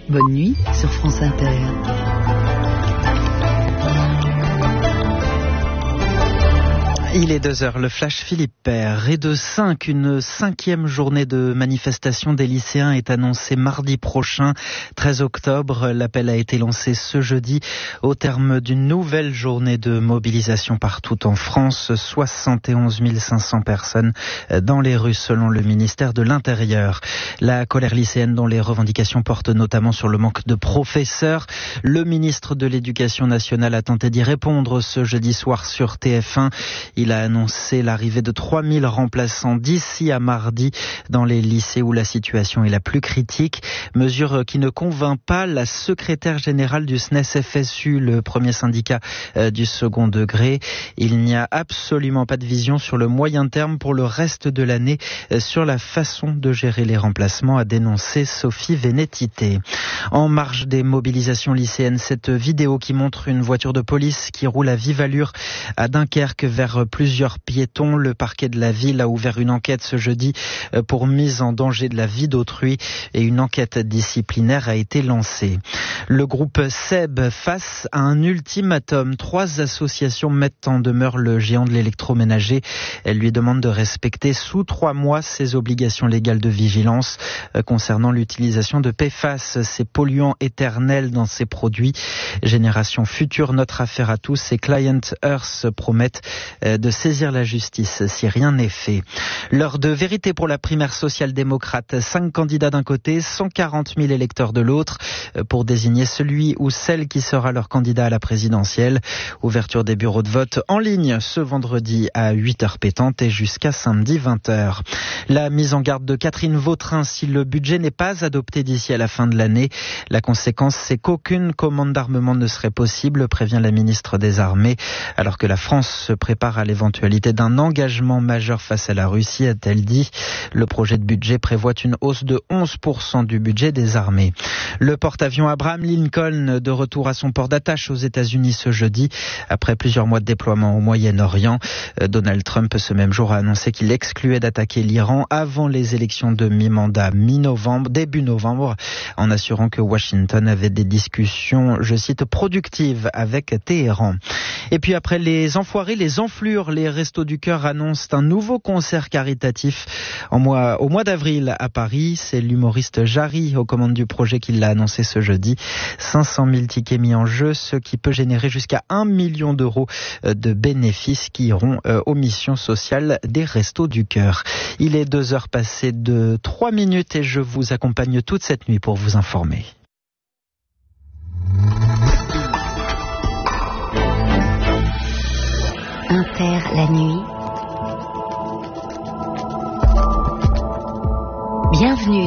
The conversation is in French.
Bonne nuit sur France Inter. Il est 2h, le flash Philippe Père. Et de 5, une 5e journée de manifestation des lycéens est annoncée mardi prochain, 13 octobre. L'appel a été lancé ce jeudi au terme d'une nouvelle journée de mobilisation partout en France. 71 500 personnes dans les rues selon le ministère de l'Intérieur. La colère lycéenne dont les revendications portent notamment sur le manque de professeurs. Le ministre de l'Éducation nationale a tenté d'y répondre ce jeudi soir sur TF1. Il a annoncé l'arrivée de 3000 remplaçants d'ici à mardi dans les lycées où la situation est la plus critique. Mesure qui ne convainc pas la secrétaire générale du SNES-FSU, le premier syndicat du second degré. Il n'y a absolument pas de vision sur le moyen terme pour le reste de l'année sur la façon de gérer les remplacements, a dénoncé Sophie Vénétité. En marge des mobilisations lycéennes, cette vidéo qui montre une voiture de police qui roule à vive allure à Dunkerque vers plusieurs piétons. Le parquet de la ville a ouvert une enquête ce jeudi pour mise en danger de la vie d'autrui et une enquête disciplinaire a été lancée. Le groupe SEB face à un ultimatum. 3 associations mettent en demeure le géant de l'électroménager. Elles lui demandent de respecter sous 3 mois ses obligations légales de vigilance concernant l'utilisation de PFAS, ces polluants éternels dans ses produits. Génération Future, Notre Affaire à tous et Client Earth promettent de saisir la justice si rien n'est fait. L'heure de vérité pour la primaire social-démocrate. 5 candidats d'un côté, 140 000 électeurs de l'autre pour désigner celui ou celle qui sera leur candidat à la présidentielle. Ouverture des bureaux de vote en ligne ce vendredi à 8h pétantes et jusqu'à samedi 20h. La mise en garde de Catherine Vautrin, si le budget n'est pas adopté d'ici à la fin de l'année, la conséquence c'est qu'aucune commande d'armement ne serait possible, prévient la ministre des Armées, alors que la France se prépare à l'éventualité d'un engagement majeur face à la Russie, a-t-elle dit. Le projet de budget prévoit une hausse de 11% du budget des armées. Le porte-avions Abraham Lincoln de retour à son port d'attache aux États-Unis ce jeudi, après plusieurs mois de déploiement au Moyen-Orient. Donald Trump, ce même jour, a annoncé qu'il excluait d'attaquer l'Iran avant les élections de mi-mandat début novembre, en assurant que Washington avait des discussions, je cite, productives avec Téhéran. Et puis après les enfoirés, les enflures, les Restos du Cœur annoncent un nouveau concert caritatif au mois d'avril à Paris. C'est l'humoriste Jarry aux commandes du projet qui l'a annoncé ce jeudi. 500 000 tickets mis en jeu, ce qui peut générer jusqu'à 1 million d'euros de bénéfices qui iront aux missions sociales des Restos du Cœur. Il est 2h passées de 3 minutes et je vous accompagne toute cette nuit pour vous informer. Inter la nuit. Bienvenue